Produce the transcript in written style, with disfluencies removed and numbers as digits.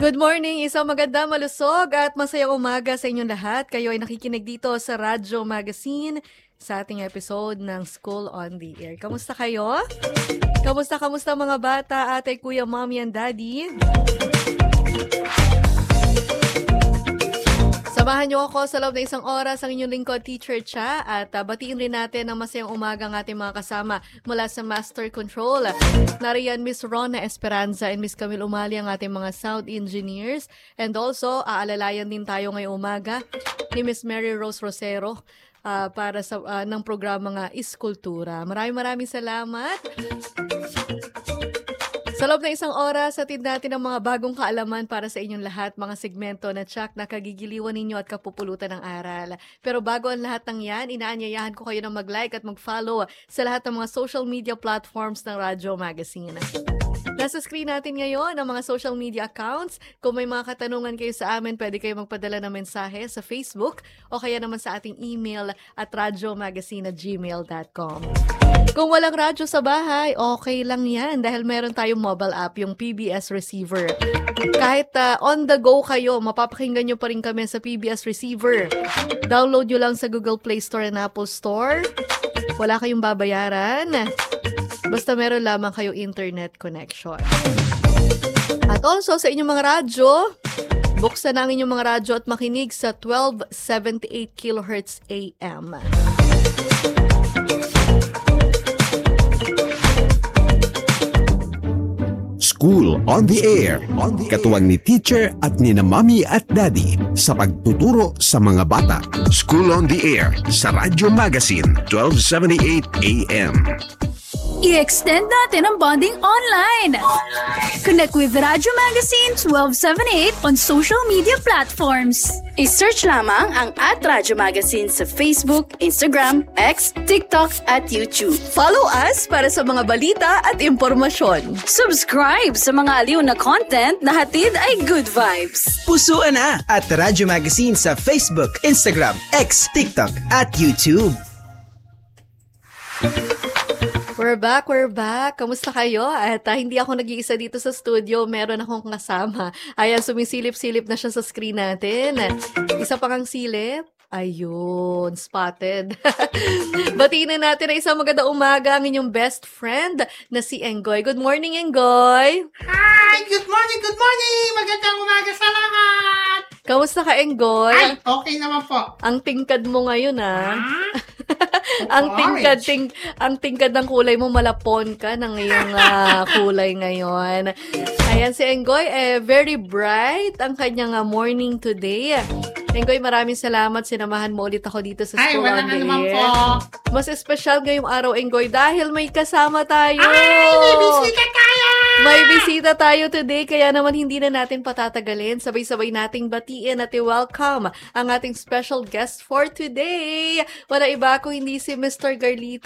Good morning, isang maganda, malusog at masayang umaga sa inyong lahat. Kayo ay nakikinig dito sa Radyo Magazine sa ating episode ng School on the Air. Kamusta kayo? Kamusta mga bata, ate, kuya, mommy, and daddy? Samahan niyo ako sa loob ng isang oras ang inyong lingkod, Teacher Cha, at batiin rin natin ang masayang umaga ng ating mga kasama mula sa Master Control. Nariyan Miss Rona Esperanza and Miss Camille Umali ang ating mga sound engineers. And also, aalalayan din tayo ngayong umaga ni Miss Mary Rose Rosero para sa ng programa nga Iskultura. Maraming salamat. Sa loob ng isang oras, atid natin ang mga bagong kaalaman para sa inyong lahat, mga segmento na tsak na kagigiliwan ninyo at kapupulutan ng aral. Pero bago ang lahat ng yan, inaanyayahan ko kayo na mag-like at mag-follow sa lahat ng mga social media platforms ng Radyo Magazine. Nasa screen natin ngayon ang mga social media accounts. Kung may mga katanungan kayo sa amin, pwede kayo magpadala ng mensahe sa Facebook o kaya naman sa ating email at radyomagazine@gmail.com. Kung walang radyo sa bahay, okay lang yan dahil meron tayong mobile app, yung PBS Receiver. Kahit on the go kayo, mapapakinggan nyo pa rin kami sa PBS Receiver. Download nyo lang sa Google Play Store and Apple Store. Wala kayong babayaran. Basta meron lamang kayong internet connection. At also sa inyong mga radyo, buksan ang inyong mga radyo at makinig sa 1278 kHz AM. School on the Air. Katuwang ni teacher at ni na mommy at daddy sa pagtuturo sa mga bata. School on the Air sa Radyo Magazine 1278 AM. I-extend natin ang bonding online. Connect with Radyo Magazine 1278 on social media platforms. I-search lamang ang @Radyo Magazine sa Facebook, Instagram, X, TikTok at YouTube. Follow us para sa mga balita at impormasyon. Subscribe sa mga aliw na content na hatid ay good vibes. Pusuan na at Radyo Magazine sa Facebook, Instagram, X, TikTok at YouTube. We're back. Kamusta kayo? At hindi ako nag-iisa dito sa studio. Meron akong kasama. Ayan, sumisilip-silip na siya sa screen natin. Isa pa kang silip. Ayun, spotted. Batiin na natin na isang maganda umaga ang inyong best friend na si Enggoy. Good morning, Enggoy! Hi! Good morning! Magandang umaga sa lahat! Kamusta ka, Enggoy? Ay, okay naman po. Ang tingkad mo ngayon, ang tingkad ng kulay mo, malapon ka ng iyong kulay ngayon. Ayan si Enggoy, very bright ang kanyang morning today. Enggoy, maraming salamat. Sinamahan mo ulit ako dito sa School on the Air. Mas espesyal ngayong araw, Enggoy, dahil may kasama tayo. Ay, may bisita tayo! May bisita tayo today, kaya naman hindi na natin patatagalin. Sabay-sabay nating batiin at i-welcome ang ating special guest for today. Wala iba kung hindi si Mr. Garlito.